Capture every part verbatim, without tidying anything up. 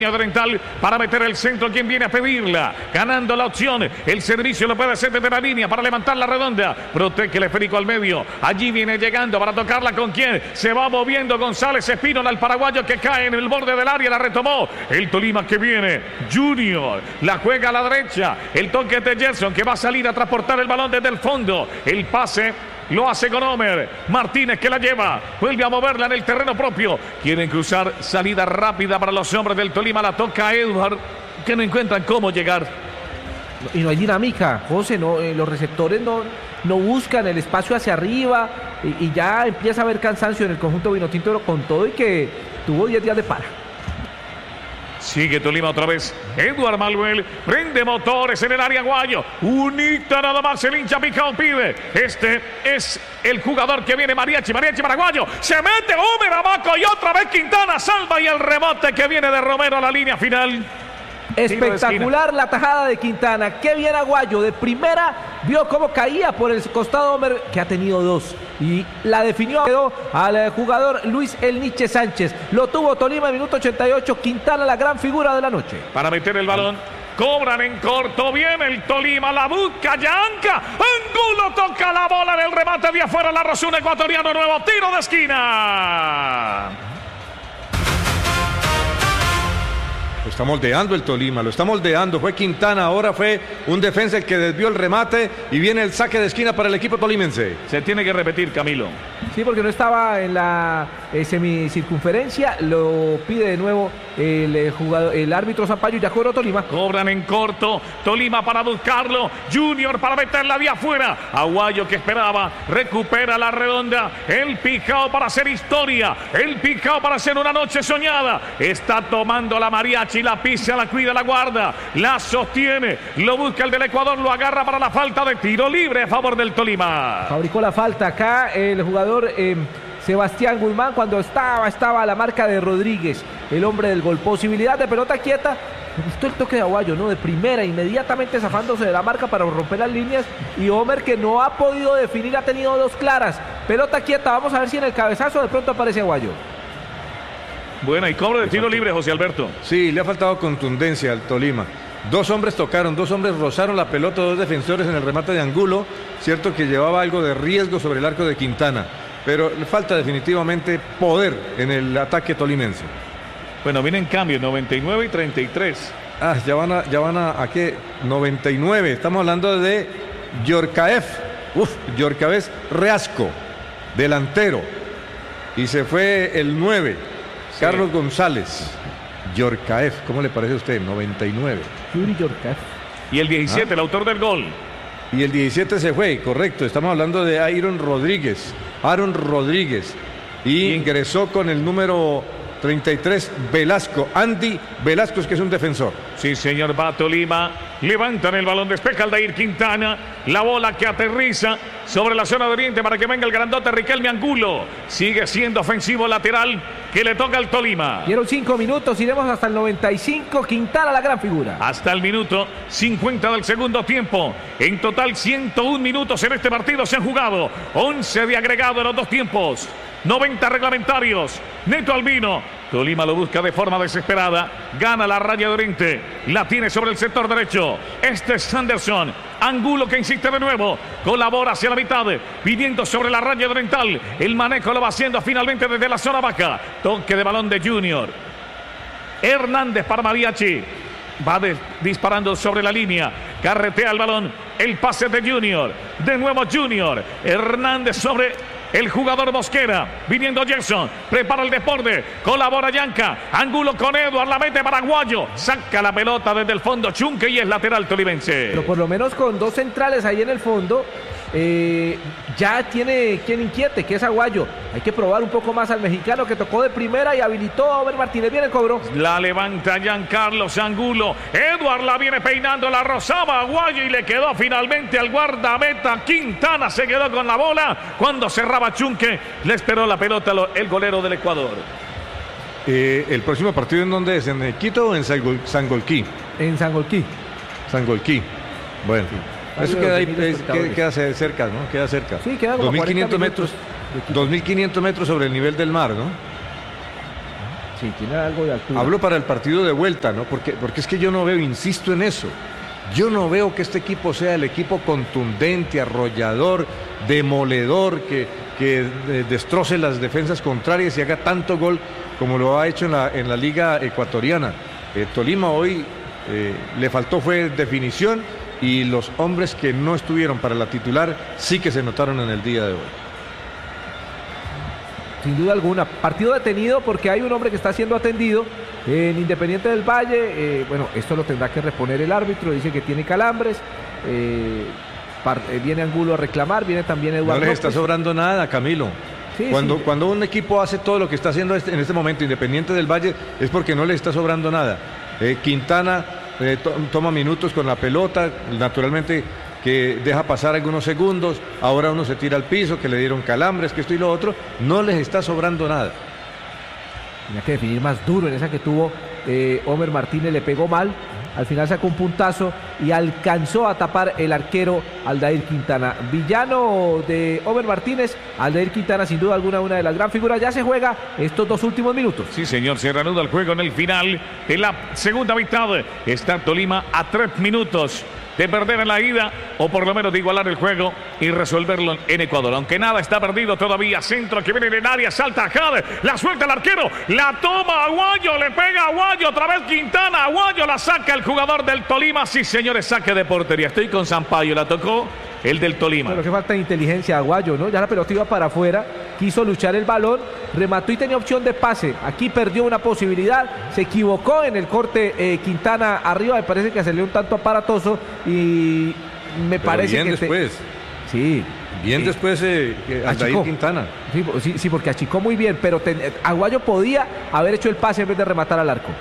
Oriental para meter el centro. Quien viene a pedirla, ganando la opción, el servicio lo puede hacer desde la línea para levantar la redonda, protege el esférico al medio, allí viene llegando para tocarla. Con quien se va moviendo González Espínola, el paraguayo, que cae en el borde del área, la retomó el Tolima, que viene Junior, la juega a la derecha, el toque de Gerson, que va a salir a transportar el balón desde el fondo, el pase lo hace con Homer Martínez, que la lleva, vuelve a moverla en el terreno propio. Quieren cruzar, salida rápida para los hombres del Tolima, la toca Edward, que no encuentran cómo llegar. Y no hay dinámica, José, no, eh, los receptores no, no buscan el espacio hacia arriba, y, y ya empieza a haber cansancio en el conjunto vinotinto, con todo y que tuvo diez días de para. Sigue Tolima otra vez. Edward Manuel prende motores en el área Guayo. Unita nada más, el hincha picado pide. Este es el jugador que viene, Mariachi, Mariachi Paraguayo. Se mete Homer Abaco y otra vez Quintana salva, y el rebote que viene de Romero a la línea final. Espectacular la tajada de Quintana. Qué bien Aguayo. De primera vio cómo caía por el costado Homer, que ha tenido dos, y la definió, quedó al jugador Luis El Niche Sánchez. Lo tuvo Tolima en minuto ochenta y ocho. Quintana, la gran figura de la noche. Para meter el balón, cobran en corto, viene el Tolima, la busca Yanka. Angulo toca la bola en el remate de afuera, la rozó un ecuatoriano, nuevo tiro de esquina. Lo está moldeando el Tolima, lo está moldeando. Fue Quintana, ahora fue un defensa el que desvió el remate, y viene el saque de esquina para el equipo tolimense. Se tiene que repetir, Camilo. Sí, porque no estaba en la eh, semicircunferencia. Lo pide de nuevo el, eh, jugador, el árbitro Zampayo, y ya cobró Tolima. Cobran en corto, Tolima para buscarlo, Junior para meterla de afuera. Aguayo, que esperaba, recupera la redonda. El picao para hacer historia, el picao para hacer una noche soñada. Está tomando la Mariachi, la pisa, la cuida, la guarda, la sostiene, lo busca el del Ecuador, lo agarra para la falta de tiro libre a favor del Tolima. Fabricó la falta acá el jugador eh, Sebastián Guzmán, cuando estaba, estaba a la marca de Rodríguez, el hombre del gol. Posibilidad de pelota quieta. Me gustó el toque de Aguayo, ¿no? De primera, inmediatamente zafándose de la marca para romper las líneas. Y Homer, que no ha podido definir, ha tenido dos claras. Pelota quieta, vamos a ver si en el cabezazo de pronto aparece Aguayo. Buena, y cobro de tiro libre, José Alberto. Sí, le ha faltado contundencia al Tolima. Dos hombres tocaron, dos hombres rozaron la pelota, dos defensores en el remate de Angulo. Cierto que llevaba algo de riesgo sobre el arco de Quintana, pero le falta definitivamente poder en el ataque tolimense. Bueno, vienen cambios, noventa y nueve y treinta y tres. Ah, ya van a, ya van a, ¿a qué? noventa y nueve. Estamos hablando de Yorkaev. Uf, Yorkaev Reasco, delantero. Y se fue el nueve, sí. Carlos González. Yorkaev, ¿cómo le parece a usted? noventa y nueve. Yuri Yorkaev. Y el diecisiete, ¿Ah? El autor del gol. Y el diecisiete se fue, correcto. Estamos hablando de Aaron Rodríguez. Aaron Rodríguez. Y Bien. ingresó con el número treinta y tres, Velasco. Andy Velasco, que es un defensor. Sí, señor, va Tolima. Levantan el balón, despeja Aldair Quintana. La bola que aterriza sobre la zona de oriente para que venga el grandote Riquelme Angulo. Sigue siendo ofensivo lateral que le toca al Tolima. Dieron cinco minutos, iremos hasta el noventa y cinco. Quintana, la gran figura. Hasta el minuto cincuenta del segundo tiempo. En total, ciento un minutos en este partido se han jugado. once de agregado en los dos tiempos. noventa reglamentarios. Neto Albino. Tolima lo busca de forma desesperada. Gana la raya de oriente. La tiene sobre el sector derecho. Este es Sanderson. Angulo, que insiste de nuevo. Colabora hacia la mitad. Viniendo sobre la raya de oriental. El manejo lo va haciendo finalmente desde la zona baja. Toque de balón de Junior. Hernández para Mariachi. Va de, disparando sobre la línea. Carretea el balón. El pase de Junior. De nuevo Junior. Hernández sobre el jugador Mosquera, viniendo Gerson, prepara el deporte, colabora Yanka, Angulo con Edward, la mete paraguayo, saca la pelota desde el fondo Chunque y es lateral tolimense. Pero por lo menos con dos centrales ahí en el fondo, eh, ya tiene quien inquiete, que es Aguayo. Hay que probar un poco más al mexicano, que tocó de primera y habilitó a Over Martínez. Viene el cobro. La levanta Giancarlos Angulo. Edward la viene peinando, la rozaba Aguayo y le quedó finalmente al guardameta Quintana. Se quedó con la bola cuando cerraba Chunque. Le esperó la pelota el golero del Ecuador. Eh, ¿El próximo partido en dónde es? ¿En Quito o en Sangolquí? En Sangolquí. Sangolquí. Bueno. Eso queda, ahí, queda, queda cerca, ¿no? Queda cerca. Sí, queda como dos mil quinientos metros. dos mil quinientos metros sobre el nivel del mar, ¿no? Sí, tiene algo de altura. Hablo para el partido de vuelta, ¿no? Porque, porque es que yo no veo, insisto en eso, yo no veo que este equipo sea el equipo contundente, arrollador, demoledor, que, que eh, destroce las defensas contrarias y haga tanto gol como lo ha hecho en la, en la Liga Ecuatoriana. Eh, Tolima hoy eh, le faltó fue definición y los hombres que no estuvieron para la titular sí que se notaron en el día de hoy. Sin duda alguna, partido detenido porque hay un hombre que está siendo atendido en Independiente del Valle. Eh, bueno, esto lo tendrá que reponer el árbitro, dice que tiene calambres. Eh, par, eh, viene Angulo a reclamar, viene también Eduardo. No les está sobrando nada, Camilo. Sí, cuando, sí. cuando un equipo hace todo lo que está haciendo este, en este momento Independiente del Valle es porque no le está sobrando nada. Eh, Quintana eh, to, toma minutos con la pelota, naturalmente que deja pasar algunos segundos, ahora uno se tira al piso, que le dieron calambres, que esto y lo otro, no les está sobrando nada. Tenía que definir más duro en esa que tuvo eh, Homer Martínez, le pegó mal, al final sacó un puntazo y alcanzó a tapar el arquero Aldair Quintana. Villano de Homer Martínez, Aldair Quintana sin duda alguna una de las gran figuras. Ya se juega estos dos últimos minutos. Sí, señor, se reanuda el juego en el final de la segunda mitad. Está Tolima a tres minutos de perder en la ida o por lo menos de igualar el juego y resolverlo en Ecuador. Aunque nada está perdido todavía. Centro que viene en el área, salta Jade, la suelta el arquero, la toma Aguayo, le pega Aguayo, otra vez Quintana, Aguayo la saca el jugador del Tolima. Sí, señores, saque de portería. Estoy con Sampaio, la tocó el del Tolima. Pero que falta de inteligencia Aguayo, ¿no? Ya la pelota iba para afuera, quiso luchar el balón, remató y tenía opción de pase. Aquí perdió una posibilidad, se equivocó en el corte eh, Quintana arriba, me parece que salió un tanto aparatoso y me Pero parece bien que después. Te... Sí. Bien sí. después eh, Aldair Quintana. Sí, sí, sí, porque achicó muy bien, pero ten... Aguayo podía haber hecho el pase en vez de rematar al arco.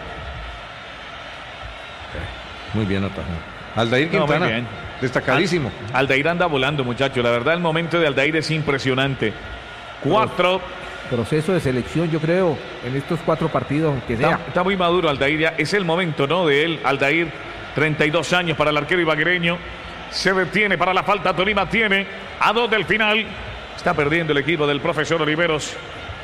Muy bien atajado. Aldair Quintana. No, muy bien. Destacadísimo. Aldair anda volando, muchachos. La verdad, el momento de Aldair es impresionante. Cuatro. Proceso de selección, yo creo, en estos cuatro partidos, aunque sea. Está, está muy maduro Aldair. Ya es el momento, ¿no? De él. Aldair, treinta y dos años para el arquero ibaguereño. Se detiene para la falta. Tolima tiene a dos del final. Está perdiendo el equipo del profesor Oliveros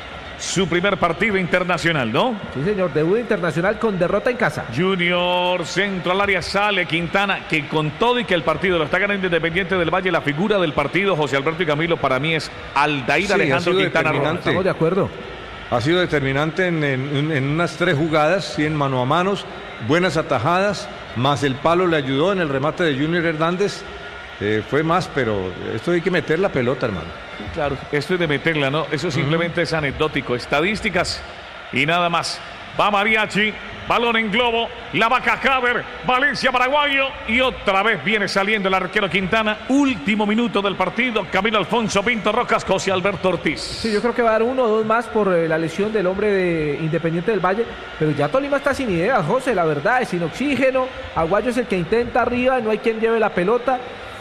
su primer partido internacional, ¿no? Sí, señor, debut internacional con derrota en casa. Junior, centro al área, sale Quintana, que con todo y que el partido lo está ganando Independiente del Valle, la figura del partido, José Alberto y Camilo, para mí es Aldair Sí, Alejandro ha sido Quintana. determinante. Estamos de acuerdo. Ha sido determinante en, en- en unas tres jugadas, sí, en mano a manos, buenas atajadas, más el palo le ayudó en el remate de Junior Hernández. Eh, fue más, pero esto hay que meter la pelota, hermano. Claro, esto es de meterla, ¿no? Eso simplemente es anecdótico, estadísticas y nada más. Va Mariachi, balón en globo, la vaca Javer, Valencia Paraguayo y otra vez viene saliendo el arquero Quintana. Último minuto del partido, Camilo Alfonso Pinto Rojas, José Alberto Ortiz. Sí, yo creo que va a dar uno o dos más por eh, la lesión del hombre de Independiente del Valle, pero ya Tolima está sin ideas, José, la verdad, es sin oxígeno. Aguayo es el que intenta arriba, no hay quien lleve la pelota.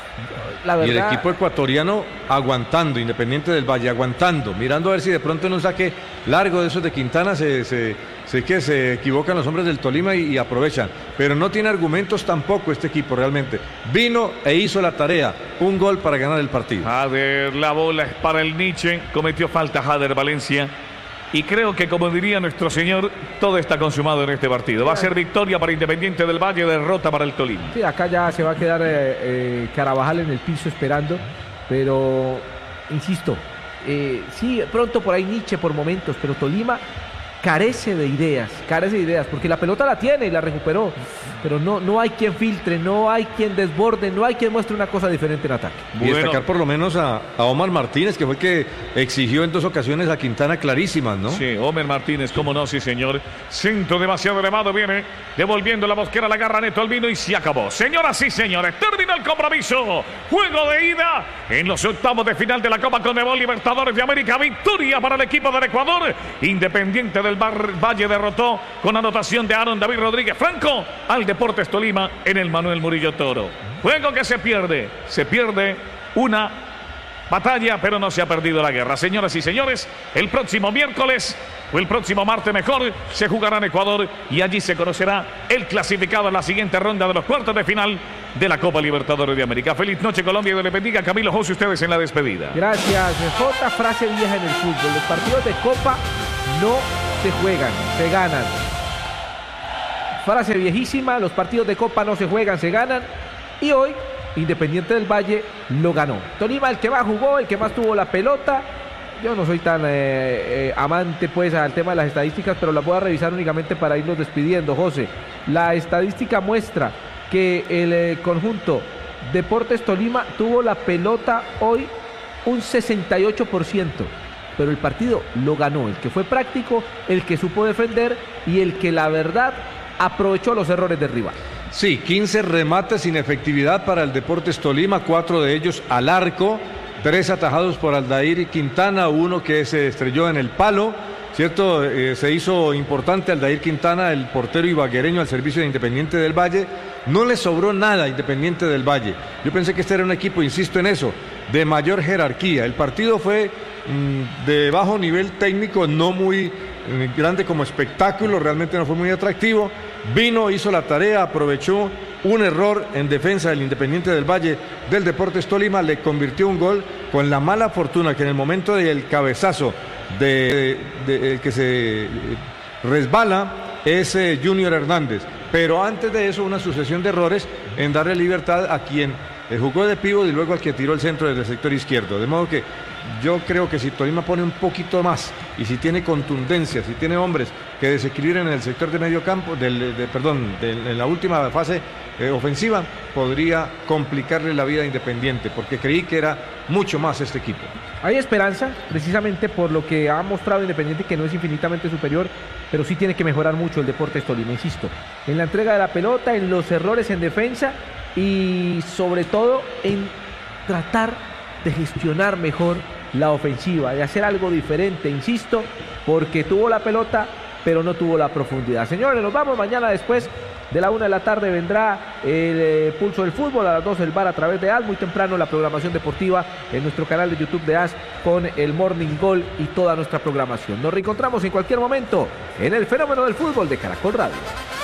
La verdad, Y el equipo ecuatoriano aguantando, Independiente del Valle, aguantando, mirando a ver si de pronto en un saque largo de esos de Quintana se, se, se, que se equivocan los hombres del Tolima y, y aprovechan. Pero no tiene argumentos tampoco este equipo realmente. Vino e hizo la tarea, un gol para ganar el partido. Jader, la bola es para el Nietzsche, cometió falta Jader Valencia. Y creo que, como diría nuestro señor, todo está consumado en este partido. Va a ser victoria para Independiente del Valle, derrota para el Tolima. sí, acá ya se va a quedar eh, eh, Carabajal en el piso esperando, pero insisto, eh, sí, pronto por ahí Nietzsche por momentos, pero Tolima carece de ideas, carece de ideas, porque la pelota la tiene y la recuperó, pero no, no hay quien filtre, no hay quien desborde, no hay quien muestre una cosa diferente en ataque. Y Bueno. destacar por lo menos a, a Omar Martínez, que fue el que exigió en dos ocasiones a Quintana clarísimas, ¿no? Sí, Homer Martínez, cómo no, sí señor. Centro demasiado elevado, viene devolviendo la mosquera, la agarra Neto Albino y se acabó. Señoras y señores, terminó el compromiso. Juego de ida en los octavos de final de la Copa Conmebol Libertadores de América. Victoria para el equipo del Ecuador. Independiente del Bar- Valle derrotó con anotación de Aaron David Rodríguez Franco al Deportes Tolima en el Manuel Murillo Toro. Juego que se pierde, se pierde una batalla, pero no se ha perdido la guerra. Señoras y señores, el próximo miércoles o el próximo martes mejor se jugará en Ecuador y allí se conocerá el clasificado en la siguiente ronda de los cuartos de final de la Copa Libertadores de América. Feliz noche, Colombia, y Dios les bendiga. Camilo José, ustedes en la despedida. Gracias, J. Frase vieja en el fútbol. Los partidos de Copa no se juegan, se ganan. Frase viejísima, los partidos de Copa no se juegan, se ganan. Y hoy, Independiente del Valle lo ganó. Tolima, el que más jugó, el que más tuvo la pelota. Yo no soy tan eh, eh, amante pues al tema de las estadísticas, pero las voy a revisar únicamente para irnos despidiendo, José. La estadística muestra que el eh, conjunto Deportes Tolima tuvo la pelota hoy un sesenta y ocho por ciento, pero el partido lo ganó, el que fue práctico, el que supo defender y el que la verdad aprovechó los errores del rival. Sí, quince remates sin efectividad para el Deportes Tolima, cuatro de ellos al arco, tres atajados por Aldair Quintana, uno que se estrelló en el palo, ¿cierto? Eh, se hizo importante Aldair Quintana, el portero ibaguereño al servicio de Independiente del Valle. No le sobró nada a Independiente del Valle. Yo pensé que este era un equipo, insisto en eso, de mayor jerarquía. El partido fue mmm, de bajo nivel técnico, no muy eh, grande como espectáculo, realmente no fue muy atractivo. Vino, hizo la tarea, aprovechó un error en defensa del Independiente del Valle del Deportes Tolima, le convirtió un gol con la mala fortuna que en el momento del cabezazo de, de, de, de que se resbala es eh, Junior Hernández. Pero antes de eso, una sucesión de errores en darle libertad a quien eh, jugó de pívot y luego al que tiró el centro desde el sector izquierdo. De modo que yo creo que si Tolima pone un poquito más y si tiene contundencia, si tiene hombres que desequilibren en el sector de medio campo, del, de, perdón, de, en la última fase eh, ofensiva, podría complicarle la vida a Independiente, porque creí que era mucho más este equipo. Hay esperanza, precisamente por lo que ha mostrado Independiente, que no es infinitamente superior, pero sí tiene que mejorar mucho el Deportes Tolima, insisto, en la entrega de la pelota, en los errores en defensa y sobre todo en tratar de gestionar mejor la ofensiva, de hacer algo diferente, insisto, porque tuvo la pelota, pero no tuvo la profundidad. Señores, nos vamos mañana después de la una de la tarde vendrá el eh, Pulso del Fútbol, a las dos el bar a través de A S, muy temprano la programación deportiva en nuestro canal de YouTube de A S con el Morning Goal y toda nuestra programación. Nos reencontramos en cualquier momento en el Fenómeno del Fútbol de Caracol Radio.